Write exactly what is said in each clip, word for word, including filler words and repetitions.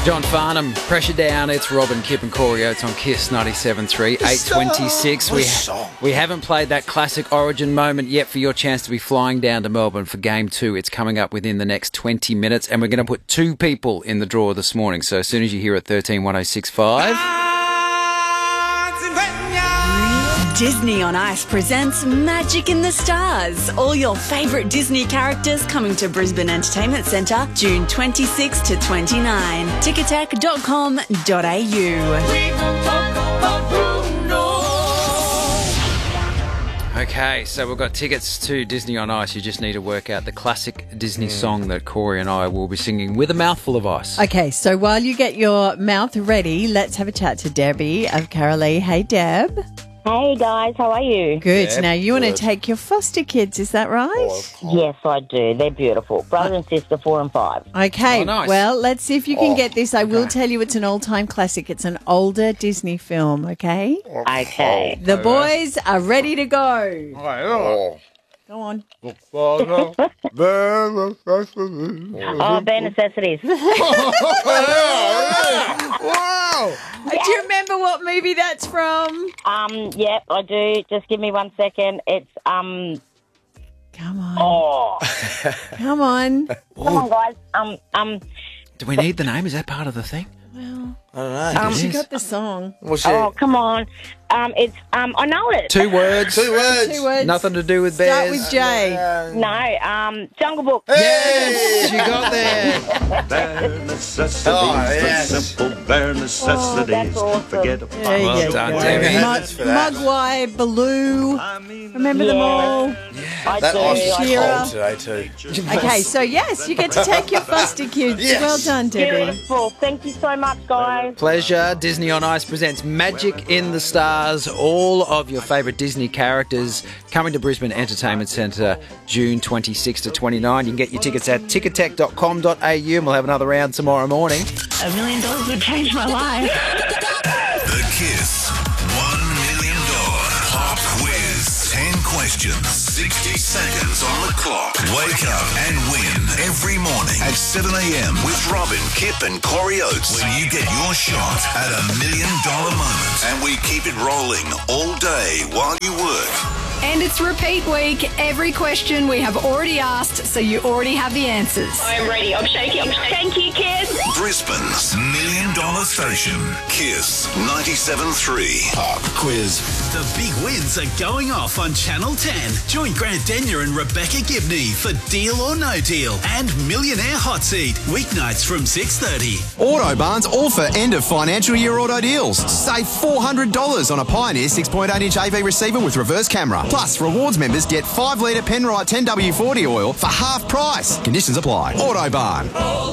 John Farnham, Pressure Down. It's Robin, Kip and Corey Oates on Kiss ninety-seven point three, eight twenty-six. We, we haven't played that classic Origin moment yet for your chance to be flying down to Melbourne for Game two. It's coming up within the next twenty minutes, and we're going to put two people in the draw this morning. So as soon as you hear it, thirteen one oh six five. Disney on Ice presents Magic in the Stars. All your favourite Disney characters coming to Brisbane Entertainment Centre June twenty-sixth to twenty-ninth. ticketek dot com dot a u. Okay, so we've got tickets to Disney on Ice. You just need to work out the classic Disney song that Corey and I will be singing with a mouthful of ice. Okay, so while you get your mouth ready, let's have a chat to Debbie of Carolee. Hey, Deb. Hey guys, how are you? Good. Yep, now, you want to good. take your foster kids, is that right? Yes, I do. They're beautiful. Brother and sister, four and five. Okay, Oh, nice. well, let's see if you can Oh, get this. I will tell you it's an all-time classic. It's an older Disney film, okay? Okay. The boys are ready to go. Oh. Go on. Oh, bare necessities. Wow! Do you remember what movie that's from? um, yep, I do. Just give me one second. It's, um, Come on. oh, Come on. come on, guys. Um, um, Do we need the name? Is that part of the thing? Well, I don't know. Um, she is. got the song. What's she? oh, come on. Um, it's, um, I know it. Two words. Two words. Two words. Nothing to do with Start bears. with J. No, um, Jungle Book. Yes, you got there. Bare necessities, Oh, yes. the simple bare necessities. that's awesome. Forget about There you Well go. done, Mug- Debbie. Thanks for that. Mugwai, Baloo. I mean, Remember them Yeah. all? I That do. ice is I do. Shira. cold today too. Okay, so yes, you get to take your foster kids. Yes. Well done, Debbie. Beautiful. Thank you so much, guys. Pleasure. Disney on Ice presents Magic in the Stars. All of your favourite Disney characters coming to Brisbane Entertainment Centre June twenty-sixth to twenty-ninth. You can get your tickets at ticketek dot com dot a u, and we'll have another round tomorrow morning. A million dollars would change my life. The Kiss one million dollars Pop Quiz. ten questions, sixty seconds on the clock. Wake up and win every morning at seven a.m. with Robin, Kip and Corey Oates. When you get your shot at a million dollar moment. And we keep it rolling all day while you work. And it's repeat week. Every question we have already asked, so you already have the answers. I'm ready. I'm shaking. Thank you, kids. Brisbane's million dollar station. Kiss ninety-seven point three. Pop Quiz. The big wins are going off on Channel ten. Join Grant Denyer and Rebecca Gibney for Deal or No Deal and Millionaire Hot Seat, weeknights from six thirty. Autobarn's all for end of financial year auto deals. Save four hundred dollars on a Pioneer six point eight inch A V receiver with reverse camera. Plus, rewards members get five litre Penrite ten W forty oil for half price. Conditions apply. Autobarn.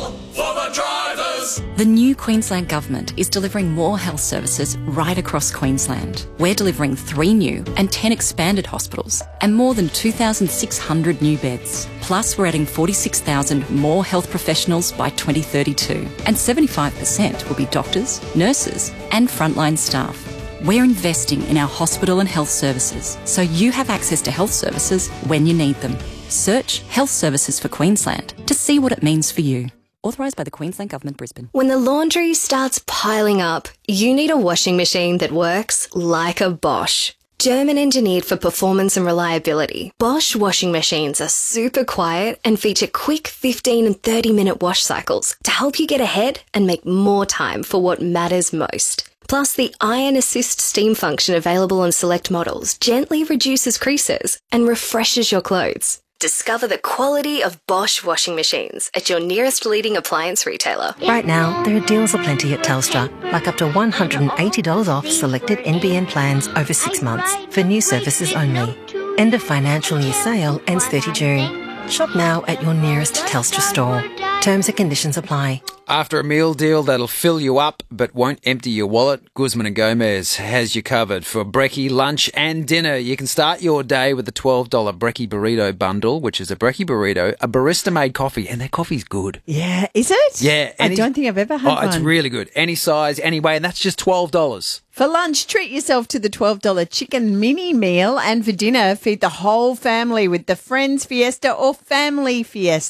The new Queensland Government is delivering more health services right across Queensland. We're delivering three new and ten expanded hospitals and more than two thousand six hundred new beds. Plus, we're adding forty-six thousand more health professionals by twenty thirty-two, and seventy-five percent will be doctors, nurses and frontline staff. We're investing in our hospital and health services so you have access to health services when you need them. Search Health Services for Queensland to see what it means for you. Authorised by the Queensland Government, Brisbane. When the laundry starts piling up, you need a washing machine that works like a Bosch. German engineered for performance and reliability, Bosch washing machines are super quiet and feature quick fifteen and thirty minute wash cycles to help you get ahead and make more time for what matters most. Plus, the Iron Assist steam function available on select models gently reduces creases and refreshes your clothes. Discover the quality of Bosch washing machines at your nearest leading appliance retailer. Right now, there are deals aplenty at Telstra, like up to one hundred eighty dollars off selected N B N plans over six months for new services only. End of financial year sale ends thirtieth of June. Shop now at your nearest Telstra store. Terms and conditions apply. After a meal deal that'll fill you up but won't empty your wallet, Guzman and Gomez has you covered for brekkie, lunch and dinner. You can start your day with the twelve dollars brekkie burrito bundle, which is a brekkie burrito, a barista-made coffee, and their coffee's good. Yeah, is it? Yeah. I any- don't think I've ever had Oh, one. it's really good. Any size, any way, and that's just twelve dollars. For lunch, treat yourself to the twelve dollars chicken mini meal, and for dinner, feed the whole family with the Friends Fiesta or Family Fiesta.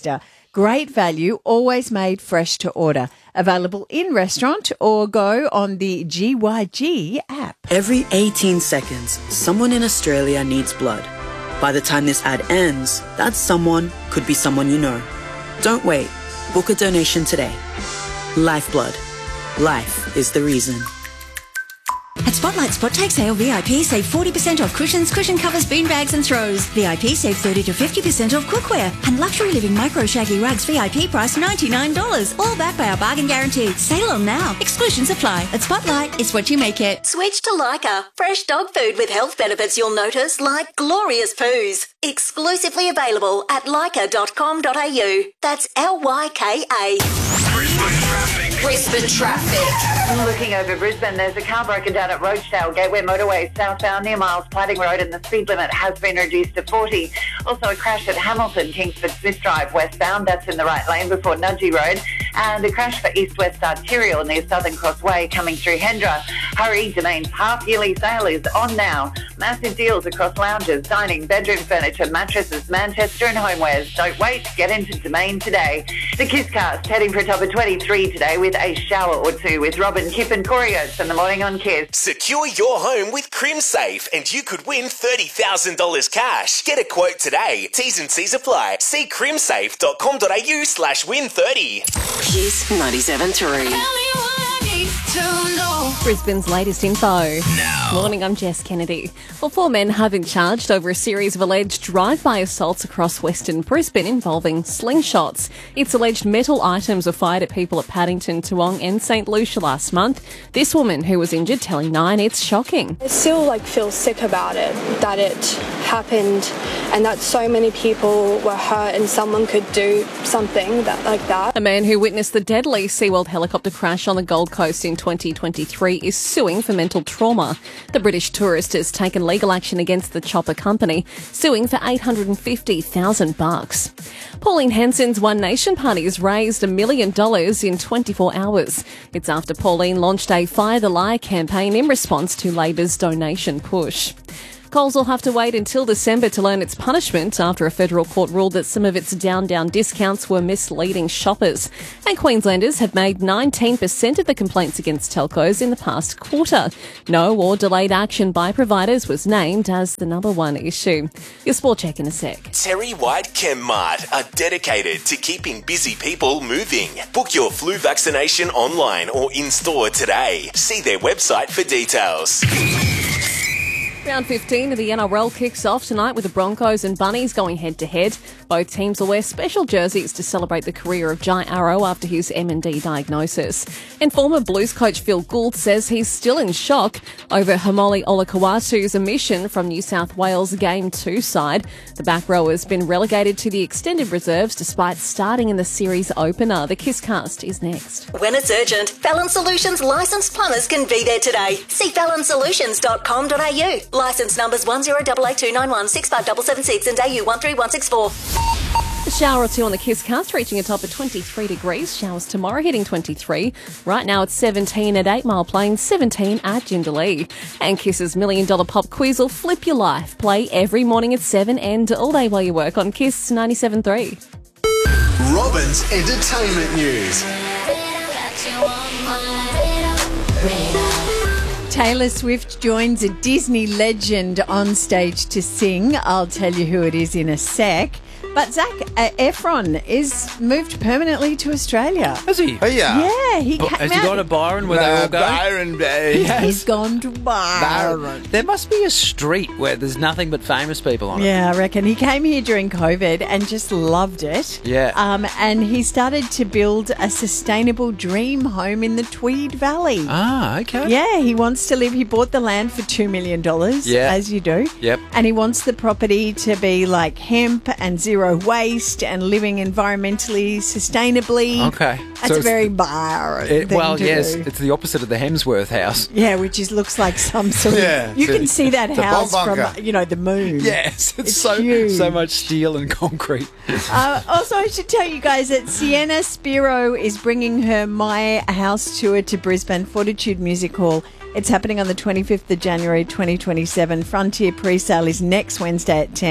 Great value, always made fresh to order. Available in restaurant or go on the G Y G app. Every eighteen seconds, someone in Australia needs blood. By the time this ad ends, that someone could be someone you know. Don't wait. Book a donation today. Lifeblood. Life is the reason. At Spotlight Spot Take Sale, V I P save forty percent off cushions, cushion covers, bean bags and throws. V I P save thirty to fifty percent off cookware. And Luxury Living Micro Shaggy Rugs V I P price ninety-nine dollars. All backed by our bargain guarantee. Sale on now. Exclusions apply. At Spotlight, it's what you make it. Switch to Lyca. Fresh dog food with health benefits you'll notice, like glorious poos. Exclusively available at lyca dot com dot a u. That's L Y K A. Brisbane traffic. Looking over Brisbane, there's a car broken down at Rochedale Gateway Motorway southbound near Miles Platting Road, and the speed limit has been reduced to forty. Also a crash at Hamilton Kingsford Smith Drive westbound, that's in the right lane before Nudgee Road, and a crash for east-west arterial near Southern Cross Way coming through Hendra. Hurry, Domain's half-yearly sale is on now. Massive deals across lounges, dining, bedroom furniture, mattresses, Manchester and homewares. Don't wait, get into Domain today. The Kisscast heading for a top of twenty-three today with a shower or two with Robin, Kip and Corey Oates in the morning on Kiss. Secure your home with CrimSafe and you could win thirty thousand dollars cash. Get a quote today. T's and C's apply. See crimsafe dot com dot a u slash win thirty. Kiss ninety-seven point three. Brisbane's latest info. Now. Morning, I'm Jess Kennedy. Well, four men have been charged over a series of alleged drive-by assaults across Western Brisbane involving slingshots. It's alleged metal items were fired at people at Paddington, Toowong and St Lucia last month. This woman who was injured telling Nine it's shocking. I still like feel sick about it, that it happened and that so many people were hurt and someone could do something that like that. A man who witnessed the deadly SeaWorld helicopter crash on the Gold Coast in twenty twenty-three is suing for mental trauma. The British tourist has taken legal action against the chopper company, suing for eight hundred fifty thousand bucks. Pauline Hanson's One Nation party has raised a million dollars in twenty-four hours. It's after Pauline launched a Fire the Liar campaign in response to Labor's donation push. Coles will have to wait until December to learn its punishment after a federal court ruled that some of its down-down discounts were misleading shoppers. And Queenslanders have made nineteen percent of the complaints against telcos in the past quarter. No or delayed action by providers was named as the number one issue. Your sport check in a sec. Terry White ChemMart are dedicated to keeping busy people moving. Book your flu vaccination online or in-store today. See their website for details. Round fifteen of the N R L kicks off tonight with the Broncos and Bunnies going head-to-head. Both teams will wear special jerseys to celebrate the career of Jai Arrow after his M and D diagnosis. And former Blues coach Phil Gould says he's still in shock over Hamoli Olakawatu's omission from New South Wales Game two side. The back row has been relegated to the extended reserves despite starting in the series opener. The Kisscast is next. When it's urgent, Fallon Solutions licensed plumbers can be there today. See fallon solutions dot com dot a u. Licence numbers one zero eight eight two nine one six five seven seven six and A U one three one six four. A shower or two on the Kisscast, reaching a top of twenty-three degrees. Showers tomorrow hitting twenty-three. Right now it's seventeen at eight Mile Plains, seventeen at Jindalee. And Kiss's Million Dollar Pop Quiz will flip your life. Play every morning at seven and all day while you work on Kiss ninety-seven point three. Robin's Entertainment News. Taylor Swift joins a Disney legend on stage to sing. I'll tell you who it is in a sec. But Zac uh, Efron is moved permanently to Australia. Has he? Oh, yeah. Yeah, he But came has he out- gone to Byron where Uh, they all go? Byron Bay. He He's has. gone to Byron. There must be a street where there's nothing but famous people on it. Yeah, I reckon. He came here during COVID and just loved it. Yeah. Um, and he started to build a sustainable dream home in the Tweed Valley. Ah, okay. Yeah, he wants to live. He bought the land for two million dollars, Yeah. as you do. Yep. And he wants the property to be like hemp and zero waste and living environmentally sustainably. Okay. That's So it's- very Byron. It- thing well, to yes, do. it's the opposite of the Hemsworth house. Yeah, which is looks like some sort of. Yeah, you it's can a- see that it's a house bomb from, bunker. you know, the moon. Yes, it's, It's so huge. so much steel and concrete. Uh, also, I should tell you guys that Sienna Spiro is bringing her My House tour to Brisbane Fortitude Music Hall. It's happening on the twenty-fifth of January twenty twenty-seven. Frontier pre-sale is next Wednesday at ten.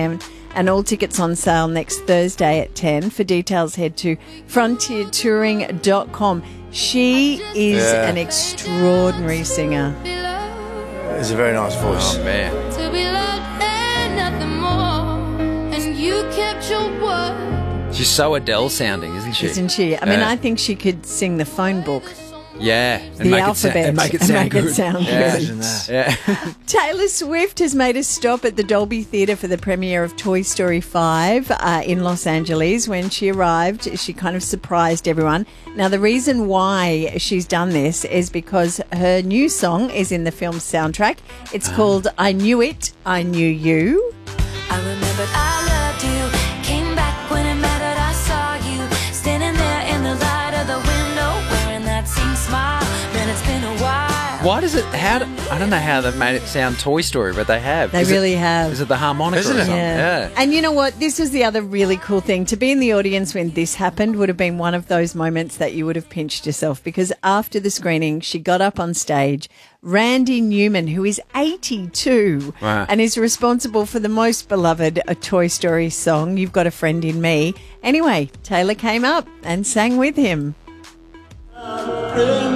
and all tickets on sale next Thursday at ten. For details, head to frontier touring dot com. She is Yeah. an extraordinary singer. It's a very nice voice. Oh, man. To be loved and nothing more, and you kept your word. She's so Adele sounding, isn't she? Isn't she? I mean, Yeah. I think she could sing the phone book. Yeah. The and make alphabet. It sa- and make it and sound make good. it sound yeah. good. Yeah. Taylor Swift has made a stop at the Dolby Theatre for the premiere of Toy Story five uh, in Los Angeles. When she arrived, she kind of surprised everyone. Now, the reason why she's done this is because her new song is in the film's soundtrack. It's called I Knew It, I Knew You. I remembered I loved you. Came back when it mattered. I saw you standing there in the light of the window, wearing that same smile. Man, it's been a while. Why does it, how, do, I don't know how they've made it sound Toy Story, but they have. They Is really it, have. Is it the harmonica Isn't or it? something? Yeah. Yeah. And you know what? This was the other really cool thing. To be in the audience when this happened would have been one of those moments that you would have pinched yourself, because after the screening, she got up on stage. Randy Newman, who is eighty-two Wow. and is responsible for the most beloved A Toy Story song, You've Got a Friend in Me. Anyway, Taylor came up and sang with him. Friend